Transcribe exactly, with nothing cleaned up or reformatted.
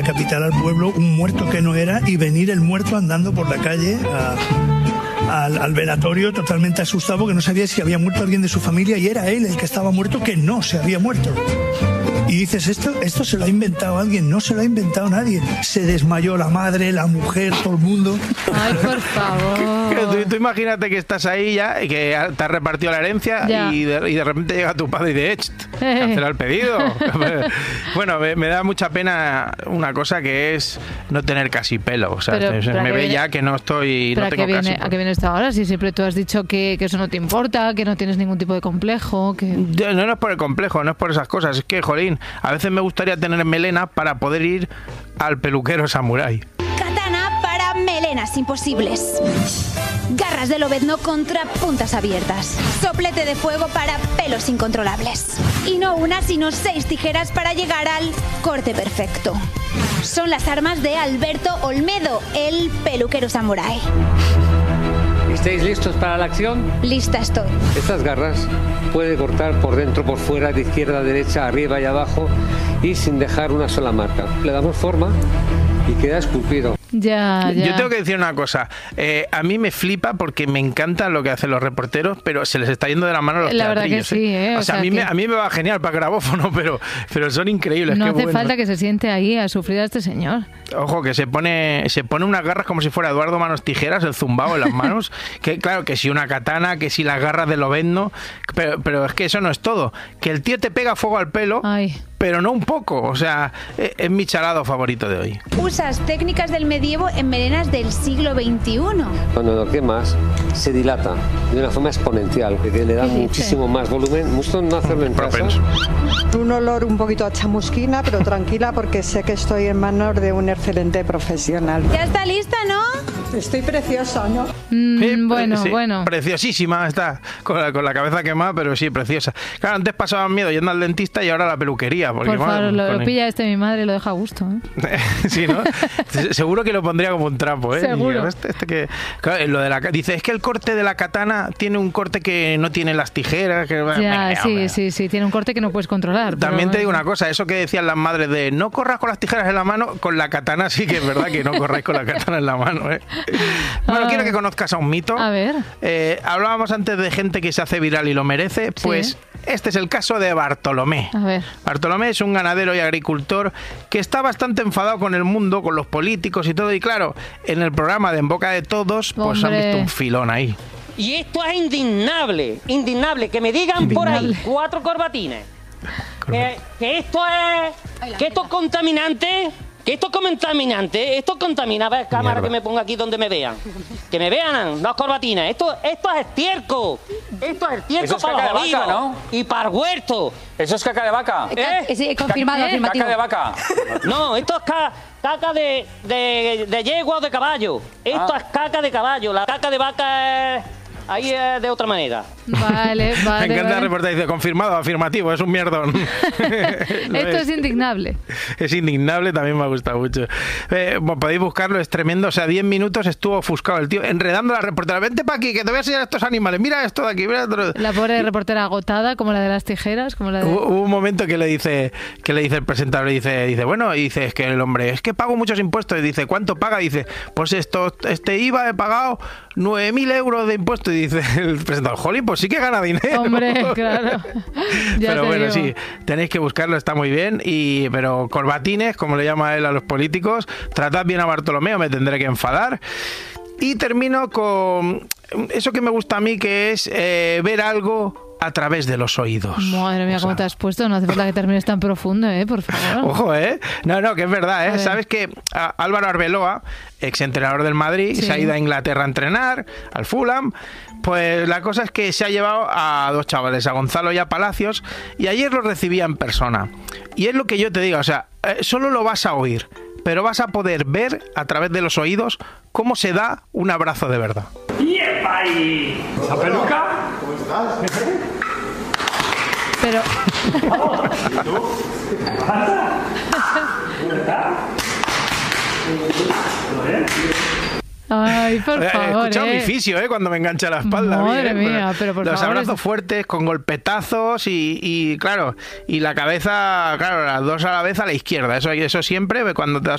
Decapitar al pueblo un muerto que no era y venir el muerto andando por la calle a, al, al velatorio totalmente asustado porque no sabía si había muerto alguien de su familia y era él el que estaba muerto que no se había muerto. Y dices, esto, esto se lo ha inventado alguien, no se lo ha inventado nadie. Se desmayó la madre, la mujer, todo el mundo. Ay, por favor. Tú, tú imagínate que estás ahí ya y que te has repartido la herencia y de, y de repente llega tu padre y dice, cancela el pedido. Bueno, me, me da mucha pena una cosa que es no tener casi pelo. O sea, pero, me pero ve viene, ya que no estoy, no tengo ¿a viene, casi. ¿A qué viene esto ahora? Si siempre tú has dicho que, que eso no te importa, que no tienes ningún tipo de complejo. Que... No, no es por el complejo, no es por esas cosas. Es que, jolín, a veces me gustaría tener melena para poder ir al peluquero samurái. Katana para melenas imposibles. Garras de lobezno contra puntas abiertas. Soplete de fuego para pelos incontrolables. Y no una, sino seis tijeras para llegar al corte perfecto. Son las armas de Alberto Olmedo, el peluquero samurái. ¿Estáis listos para la acción? Lista estoy. Estas garras puede cortar por dentro, por fuera, de izquierda a derecha, arriba y abajo y sin dejar una sola marca. Le damos forma y queda esculpido. Ya, ya. Yo tengo que decir una cosa. Eh, a mí me flipa porque me encanta lo que hacen los reporteros, pero se les está yendo de la mano los la teatrillos. Verdad que sí, ¿eh? O, o sea, sea, a, mí que... me, a mí me va genial para grabófono, pero, pero son increíbles. No Qué hace bueno. falta que se siente ahí a sufrir a este señor. Ojo, que se pone se pone unas garras como si fuera Eduardo Manos Tijeras, el zumbao en las manos. Que claro, que si una katana, que si las garras de lobezno, pero, pero es que eso no es todo. Que el tío te pega fuego al pelo. Ay. Pero no un poco, o sea, es, es mi charado favorito de hoy. Usas técnicas del medievo en melenas del siglo veintiuno. Cuando lo quemas, se dilata de una forma exponencial, que le da muchísimo más volumen. Mucho no hacerlo en casa. Un olor un poquito a chamusquina, pero tranquila porque sé que estoy en manos de un excelente profesional. Ya está lista, ¿no? Estoy preciosa, ¿no? Mm, sí, bueno, sí, bueno. Preciosísima está, con la, con la cabeza quemada, pero sí, preciosa. Claro, antes pasaban miedo yendo al dentista y ahora a la peluquería. Porque, por favor, bueno, lo, lo el... pilla este mi madre y lo deja a gusto. ¿eh? Sí, ¿no? Seguro que lo pondría como un trapo, ¿eh? Seguro. Y este, este que, claro, lo de la, dice, es que el corte de la katana tiene un corte que no tiene las tijeras. Que, ya, venga, sí, hombre. sí, sí, tiene un corte que no puedes controlar. También pero... te digo una cosa, eso que decían las madres de no corras con las tijeras en la mano, con la katana sí que es verdad que no corráis con la katana en la mano, ¿eh? Bueno, quiero que conozcas a un mito. A ver. Eh, hablábamos antes de gente que se hace viral y lo merece, pues sí. Este es el caso de Bartolomé. A ver. Bartolomé es un ganadero y agricultor que está bastante enfadado con el mundo, con los políticos y todo, y claro, en el programa de En Boca de Todos, pues Hombre. han visto un filón ahí. Y esto es indignable, indignable, que me digan indignable. por ahí cuatro corbatines, que, que esto es, que esto es contaminante, que esto es contaminante, esto contamina, a ver, cámara, mierda, que me ponga aquí donde me vean, que me vean las corbatinas, esto, esto es estiércol, esto es estiércol es para los vaca, ¿no? Y para el huerto. ¿Eso es caca de vaca? ¿Eh? Sí, confirmado, ¿Eh? afirmativo. ¿Caca de vaca? No, esto es ca caca de, de, de yegua o de caballo, esto ah. es caca de caballo, la caca de vaca es... Ahí es de otra manera. Vale, vale. Me encanta vale. el reportaje, dice, confirmado, afirmativo, es un mierdón. Esto es. es indignable. Es indignable, también me ha gustado mucho. Eh, podéis buscarlo, es tremendo. O sea, diez minutos estuvo ofuscado el tío, enredando a la reportera. Vente para aquí, que te voy a enseñar estos animales. Mira esto de aquí, mira esto. La pobre reportera agotada, como la de las tijeras, como la de... Hubo, hubo un momento que le dice, que le dice el presentador, y dice, dice, bueno, y dice, es que el hombre, es que pago muchos impuestos. Y dice, ¿cuánto paga? Y dice, pues esto, este I V A he pagado nueve mil euros de impuestos. Y dice el presentador, jolín, pues sí que gana dinero. Hombre, claro. Ya pero bueno, digo. sí, tenéis que buscarlo, está muy bien. Y pero corbatines, como le llama él a los políticos, tratad bien a Bartolomé o me tendré que enfadar. Y termino con eso que me gusta a mí, que es eh, ver algo a través de los oídos. Madre mía, o sea, cómo te has puesto. No hace falta que termines tan profundo, ¿eh? Por favor. Ojo, ¿eh? No, no, que es verdad, ¿eh? Sabes que Álvaro Arbeloa, exentrenador del Madrid, sí, se ha ido a Inglaterra a entrenar, al Fulham. Pues la cosa es que se ha llevado a dos chavales, a Gonzalo y a Palacios, y ayer los recibía en persona. Y es lo que yo te digo, o sea, eh, solo lo vas a oír, pero vas a poder ver a través de los oídos cómo se da un abrazo de verdad. ¡Yepa ahí! ¿La peluca? ¿Cómo estás? Pero... ¿Y tú? ¿Qué pasa? ¿Cómo estás? ¿Todo bien? Ay, por Oye, favor, he escuchado ¿eh? mi fisio, ¿eh? Cuando me engancha la espalda. a mí, Madre ¿eh? mía, pero por Los favor, abrazos es- fuertes, con golpetazos y, y, claro, y la cabeza, claro, las dos a la vez a la izquierda. Eso, eso siempre, cuando te das